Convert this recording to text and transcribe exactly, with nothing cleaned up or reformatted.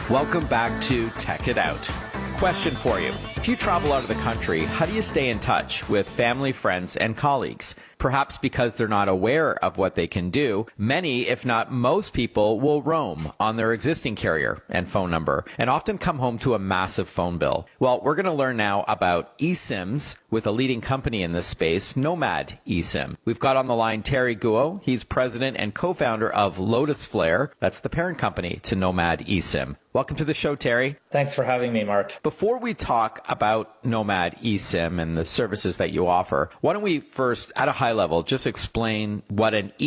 Welcome back to Tech It Out. Question for you. If you travel out of the country, how do you stay in touch with family, friends, and colleagues? Perhaps because they're not aware of what they can do, many, if not most people, will roam on their existing carrier and phone number and often come home to a massive phone bill. Well, we're going to learn now about eSIMs with a leading company in this space, Nomad eSIM. We've got on the line Terry Guo. He's president and co-founder of Lotus Flare. That's the parent company to Nomad eSIM. Welcome to the show, Terry. Thanks for having me, Mark. Before we talk about Nomad eSIM and the services that you offer, why don't we first, at a high level, just explain what an